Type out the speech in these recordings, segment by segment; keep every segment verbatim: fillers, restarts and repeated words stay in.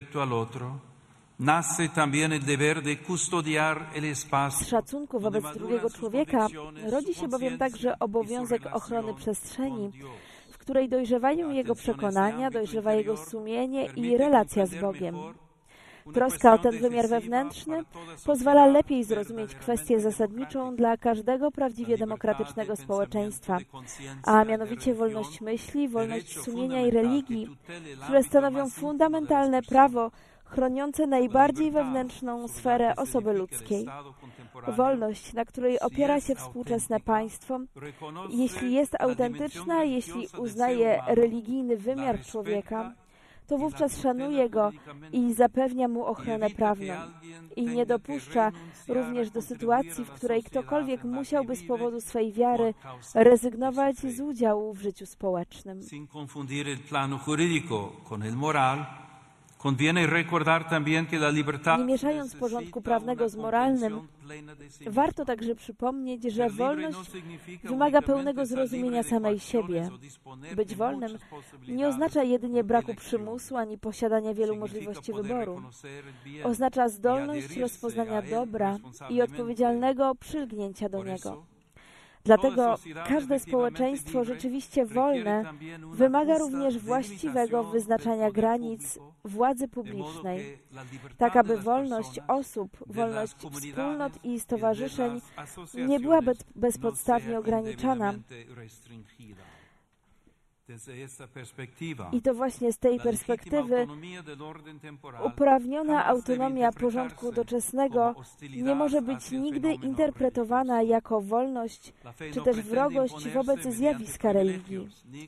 Z szacunku wobec drugiego człowieka rodzi się bowiem także obowiązek ochrony przestrzeni, w której dojrzewają jego przekonania, dojrzewa jego sumienie i relacja z Bogiem. Troska o ten wymiar wewnętrzny pozwala lepiej zrozumieć kwestię zasadniczą dla każdego prawdziwie demokratycznego społeczeństwa, a mianowicie wolność myśli, wolność sumienia i religii, które stanowią fundamentalne prawo chroniące najbardziej wewnętrzną sferę osoby ludzkiej. Wolność, na której opiera się współczesne państwo, jeśli jest autentyczna, jeśli uznaje religijny wymiar człowieka, to wówczas szanuje go i zapewnia mu ochronę prawną. I nie dopuszcza również do sytuacji, w której ktokolwiek musiałby z powodu swej wiary rezygnować z udziału w życiu społecznym. Nie mieszając porządku prawnego z moralnym, warto także przypomnieć, że wolność wymaga pełnego zrozumienia samej siebie. Być wolnym nie oznacza jedynie braku przymusu ani posiadania wielu możliwości wyboru. Oznacza zdolność rozpoznania dobra i odpowiedzialnego przylgnięcia do niego. Dlatego każde społeczeństwo rzeczywiście wolne wymaga również właściwego wyznaczania granic władzy publicznej, tak aby wolność osób, wolność wspólnot i stowarzyszeń nie była bez, bezpodstawnie ograniczana. I to właśnie z tej perspektywy uprawniona autonomia porządku doczesnego nie może być nigdy interpretowana jako wolność czy też wrogość wobec zjawiska religii.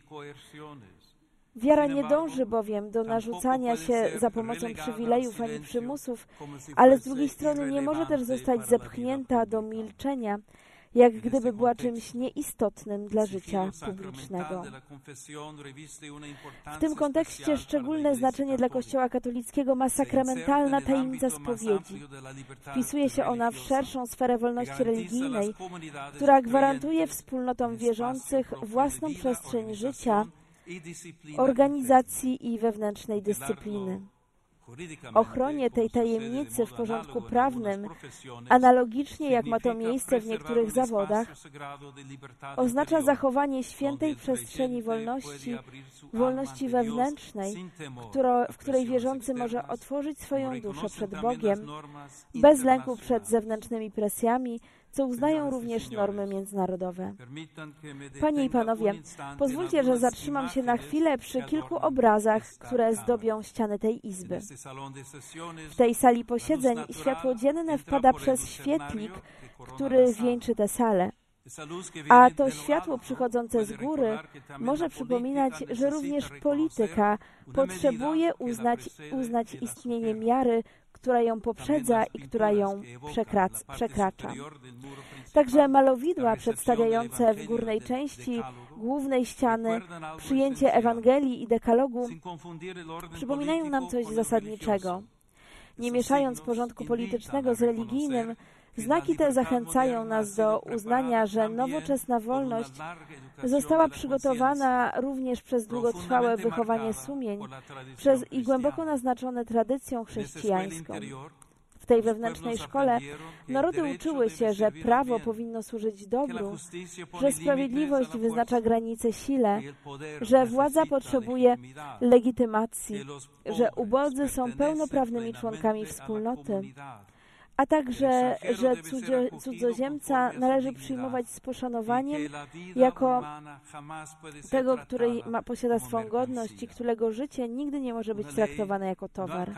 Wiara nie dąży bowiem do narzucania się za pomocą przywilejów ani przymusów, ale z drugiej strony nie może też zostać zepchnięta do milczenia, jak gdyby była czymś nieistotnym dla życia publicznego. W tym kontekście szczególne znaczenie dla Kościoła katolickiego ma sakramentalna tajemnica spowiedzi. Wpisuje się ona w szerszą sferę wolności religijnej, która gwarantuje wspólnotom wierzących własną przestrzeń życia, organizacji i wewnętrznej dyscypliny. Ochronie tej tajemnicy w porządku prawnym, analogicznie jak ma to miejsce w niektórych zawodach, oznacza zachowanie świętej przestrzeni wolności, wolności wewnętrznej, któro, w której wierzący może otworzyć swoją duszę przed Bogiem, bez lęku przed zewnętrznymi presjami, co uznają również normy międzynarodowe. Panie i Panowie, pozwólcie, że zatrzymam się na chwilę przy kilku obrazach, które zdobią ściany tej izby. W tej sali posiedzeń światło dzienne wpada przez świetlik, który wieńczy tę salę. A to światło przychodzące z góry może przypominać, że również polityka potrzebuje uznać, uznać istnienie miary, która ją poprzedza i która ją przekrac, przekracza. Także malowidła przedstawiające w górnej części głównej ściany przyjęcie Ewangelii i Dekalogu przypominają nam coś zasadniczego. Nie mieszając porządku politycznego z religijnym, znaki te zachęcają nas do uznania, że nowoczesna wolność została przygotowana również przez długotrwałe wychowanie sumień przez i głęboko naznaczone tradycją chrześcijańską. W tej wewnętrznej szkole narody uczyły się, że prawo powinno służyć dobru, że sprawiedliwość wyznacza granice sile, że władza potrzebuje legitymacji, że ubodzy są pełnoprawnymi członkami wspólnoty, a także, że cudzo, cudzoziemca należy przyjmować z poszanowaniem jako tego, który ma, posiada swą godność i którego życie nigdy nie może być traktowane jako towar.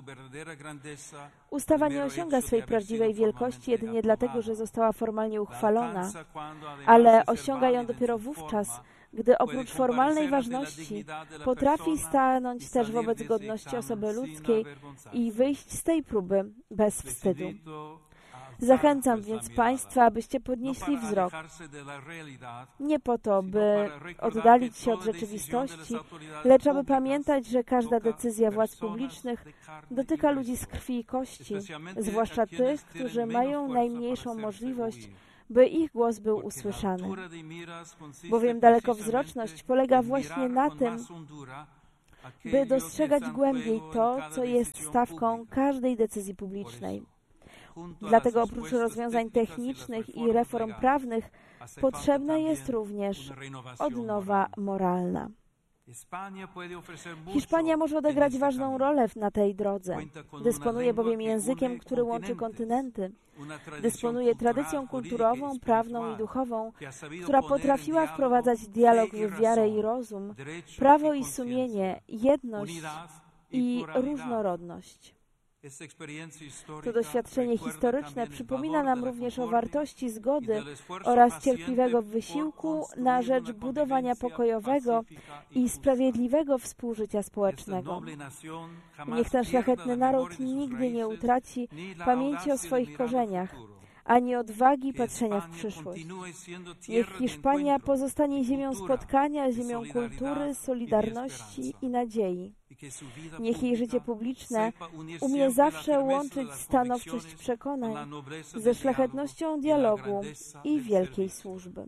Ustawa nie osiąga swej prawdziwej wielkości jedynie dlatego, że została formalnie uchwalona, ale osiąga ją dopiero wówczas, gdy oprócz formalnej ważności potrafi stanąć też wobec godności osoby ludzkiej i wyjść z tej próby bez wstydu. Zachęcam więc Państwa, abyście podnieśli wzrok. Nie po to, by oddalić się od rzeczywistości, lecz aby pamiętać, że każda decyzja władz publicznych dotyka ludzi z krwi i kości, zwłaszcza tych, którzy mają najmniejszą możliwość, by ich głos był usłyszany. Bowiem dalekowzroczność polega właśnie na tym, by dostrzegać głębiej to, co jest stawką każdej decyzji publicznej. Dlatego oprócz rozwiązań technicznych i reform prawnych potrzebna jest również odnowa moralna. Hiszpania może odegrać ważną rolę na tej drodze. Dysponuje bowiem językiem, który łączy kontynenty. Dysponuje tradycją kulturową, prawną i duchową, która potrafiła wprowadzać dialog w wiarę i rozum, prawo i sumienie, jedność i różnorodność. To doświadczenie historyczne przypomina nam również o wartości zgody oraz cierpliwego wysiłku na rzecz budowania pokojowego i sprawiedliwego współżycia społecznego. Niech ten szlachetny naród nigdy nie utraci pamięci o swoich korzeniach, ani odwagi patrzenia w przyszłość. Niech Hiszpania pozostanie ziemią spotkania, ziemią kultury, solidarności i nadziei. Niech jej życie publiczne umie zawsze łączyć stanowczość przekonań ze szlachetnością dialogu i wielkiej służby.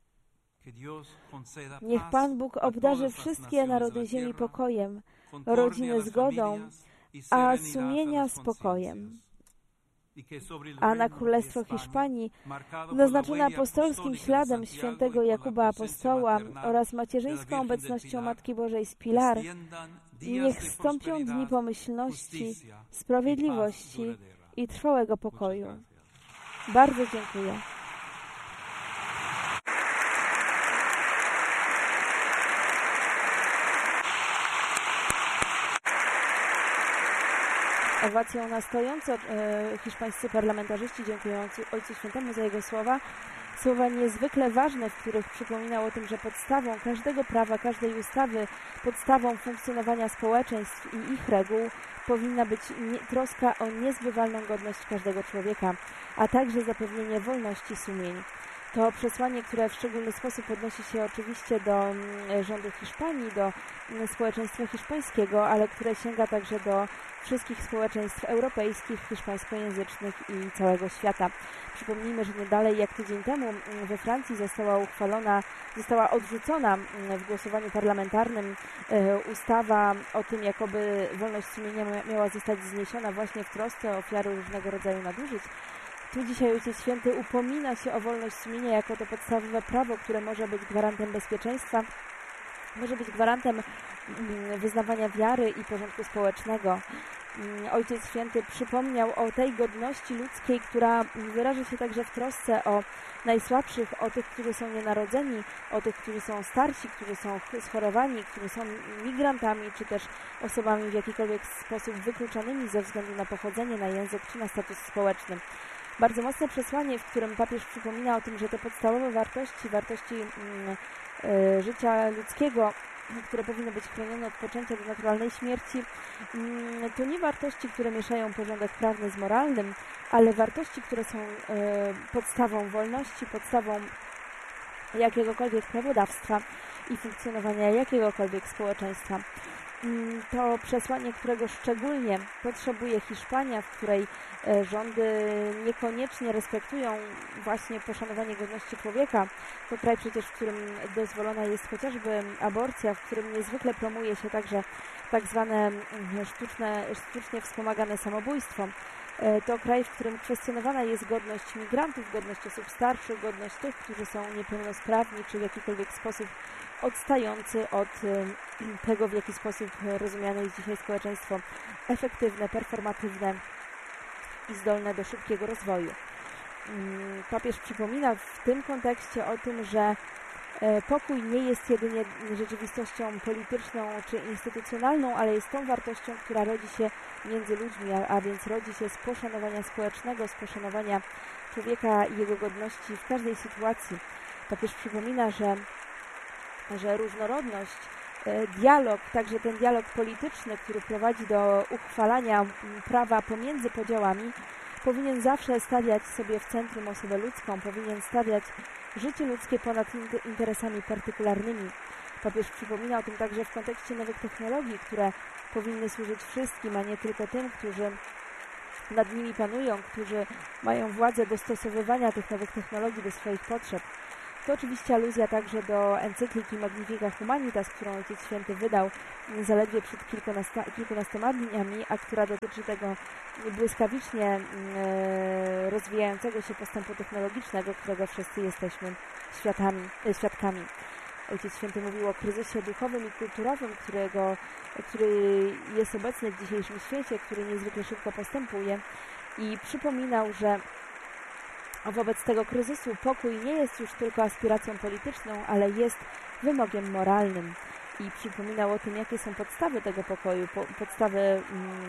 Niech Pan Bóg obdarzy wszystkie narody ziemi pokojem, rodziny zgodą, a sumienia spokojem. A na Królestwo Hiszpanii, naznaczone apostolskim śladem świętego Jakuba Apostoła oraz macierzyńską obecnością Matki Bożej z Pilar, niech zstąpią dni pomyślności, sprawiedliwości i trwałego pokoju. Bardzo dziękuję. Owacją na stojąco e, hiszpańscy parlamentarzyści dziękują Ojcu Świętemu za jego słowa. Słowa niezwykle ważne, w których przypominał o tym, że podstawą każdego prawa, każdej ustawy, podstawą funkcjonowania społeczeństw i ich reguł powinna być nie, troska o niezbywalną godność każdego człowieka, a także zapewnienie wolności sumień. To przesłanie, które w szczególny sposób odnosi się oczywiście do rządu Hiszpanii, do społeczeństwa hiszpańskiego, ale które sięga także do wszystkich społeczeństw europejskich, hiszpańskojęzycznych i całego świata. Przypomnijmy, że nie dalej jak tydzień temu we Francji została uchwalona, została odrzucona w głosowaniu parlamentarnym ustawa o tym, jakoby wolność sumienia miała zostać zniesiona właśnie w trosce o ofiary różnego rodzaju nadużyć. Tu dzisiaj Ojciec Święty upomina się o wolność sumienia jako to podstawowe prawo, które może być gwarantem bezpieczeństwa, może być gwarantem wyznawania wiary i porządku społecznego. Ojciec Święty przypomniał o tej godności ludzkiej, która wyraża się także w trosce o najsłabszych, o tych, którzy są nienarodzeni, o tych, którzy są starsi, którzy są schorowani, którzy są migrantami, czy też osobami w jakikolwiek sposób wykluczonymi ze względu na pochodzenie, na język, czy na status społeczny. Bardzo mocne przesłanie, w którym papież przypomina o tym, że te podstawowe wartości, wartości mm, y, życia ludzkiego, które powinny być chronione od poczęcia do naturalnej śmierci, mm, to nie wartości, które mieszają porządek prawny z moralnym, ale wartości, które są y, podstawą wolności, podstawą jakiegokolwiek prawodawstwa i funkcjonowania jakiegokolwiek społeczeństwa. To przesłanie, którego szczególnie potrzebuje Hiszpania, w której rządy niekoniecznie respektują właśnie poszanowanie godności człowieka. To kraj przecież, w którym dozwolona jest chociażby aborcja, w którym niezwykle promuje się także tak zwane sztuczne, sztucznie wspomagane samobójstwo. To kraj, w którym kwestionowana jest godność migrantów, godność osób starszych, godność tych, którzy są niepełnosprawni, czy w jakikolwiek sposób odstający od tego, w jaki sposób rozumiane jest dzisiaj społeczeństwo efektywne, performatywne i zdolne do szybkiego rozwoju. Papież przypomina w tym kontekście o tym, że pokój nie jest jedynie rzeczywistością polityczną czy instytucjonalną, ale jest tą wartością, która rodzi się między ludźmi, a, a więc rodzi się z poszanowania społecznego, z poszanowania człowieka i jego godności w każdej sytuacji. Papież przypomina, że, że różnorodność, dialog, także ten dialog polityczny, który prowadzi do uchwalania prawa pomiędzy podziałami, powinien zawsze stawiać sobie w centrum osobę ludzką, powinien stawiać życie ludzkie ponad interesami partykularnymi. Papież przypomina o tym także w kontekście nowych technologii, które powinny służyć wszystkim, a nie tylko tym, którzy nad nimi panują, którzy mają władzę dostosowywania tych nowych technologii do swoich potrzeb. To oczywiście aluzja także do encykliki Magnifica Humanitas, którą Ojciec Święty wydał zaledwie przed kilkunasta, kilkunastoma dniami, a która dotyczy tego błyskawicznie e, rozwijającego się postępu technologicznego, którego wszyscy jesteśmy światami, e, świadkami. Ojciec Święty mówił o kryzysie duchowym i kulturowym, którego, który jest obecny w dzisiejszym świecie, który niezwykle szybko postępuje i przypominał, że wobec tego kryzysu pokój nie jest już tylko aspiracją polityczną, ale jest wymogiem moralnym. I przypominał o tym, jakie są podstawy tego pokoju, po, podstawy mm,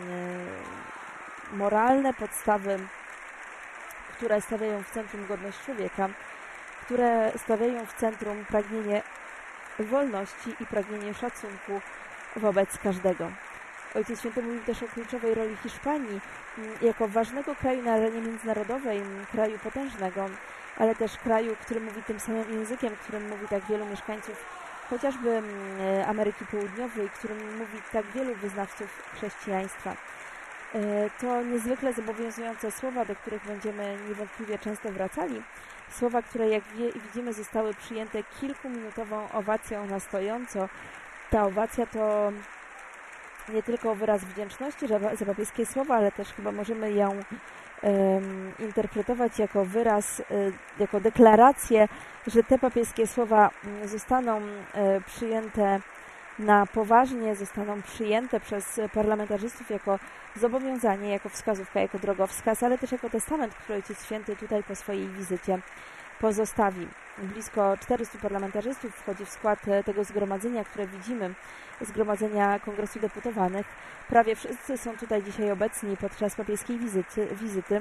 moralne, podstawy, które stawiają w centrum godność człowieka, które stawiają w centrum pragnienie wolności i pragnienie szacunku wobec każdego. Ojciec Święty mówił też o kluczowej roli Hiszpanii jako ważnego kraju na arenie międzynarodowej, kraju potężnego, ale też kraju, który mówi tym samym językiem, którym mówi tak wielu mieszkańców chociażby Ameryki Południowej, którym mówi tak wielu wyznawców chrześcijaństwa. To niezwykle zobowiązujące słowa, do których będziemy niewątpliwie często wracali. Słowa, które jak widzimy zostały przyjęte kilkuminutową owacją na stojąco. Ta owacja to nie tylko wyraz wdzięczności za papieskie słowa, ale też chyba możemy ją um, interpretować jako wyraz, y, jako deklarację, że te papieskie słowa zostaną y, przyjęte na poważnie, zostaną przyjęte przez parlamentarzystów jako zobowiązanie, jako wskazówka, jako drogowskaz, ale też jako testament, który Ojciec Święty tutaj po swojej wizycie pozostawi. Blisko czterystu parlamentarzystów wchodzi w skład tego zgromadzenia, które widzimy, Zgromadzenia Kongresu Deputowanych. Prawie wszyscy są tutaj dzisiaj obecni podczas papieskiej wizyty, wizyty.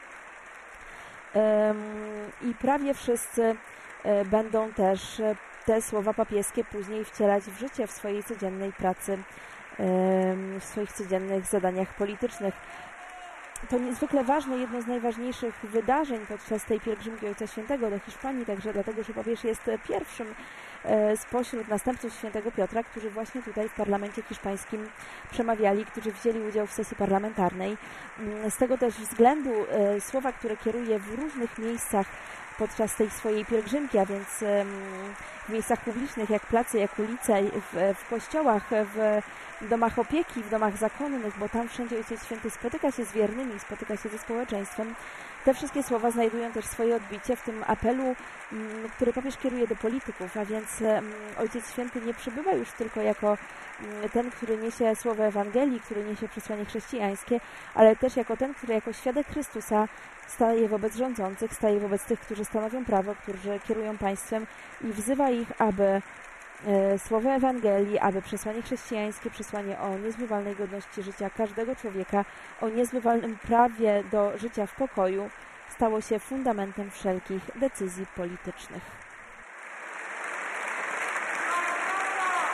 I prawie wszyscy będą też te słowa papieskie później wcielać w życie w swojej codziennej pracy, w swoich codziennych zadaniach politycznych. To niezwykle ważne, jedno z najważniejszych wydarzeń podczas tej pielgrzymki Ojca Świętego do Hiszpanii, także dlatego, że papież jest pierwszym spośród następców Świętego Piotra, którzy właśnie tutaj w parlamencie hiszpańskim przemawiali, którzy wzięli udział w sesji parlamentarnej. Z tego też względu słowa, które kieruje w różnych miejscach podczas tej swojej pielgrzymki, a więc w miejscach publicznych, jak place, jak ulice, w, w kościołach, w domach opieki, w domach zakonnych, bo tam wszędzie Ojciec Święty spotyka się z wiernymi, spotyka się ze społeczeństwem. Te wszystkie słowa znajdują też swoje odbicie w tym apelu, który papież kieruje do polityków, a więc Ojciec Święty nie przybywa już tylko jako ten, który niesie słowo Ewangelii, który niesie przesłanie chrześcijańskie, ale też jako ten, który jako świadek Chrystusa staje wobec rządzących, staje wobec tych, którzy stanowią prawo, którzy kierują państwem i wzywa ich, aby słowo Ewangelii, aby przesłanie chrześcijańskie, przesłanie o niezbywalnej godności życia każdego człowieka, o niezbywalnym prawie do życia w pokoju stało się fundamentem wszelkich decyzji politycznych.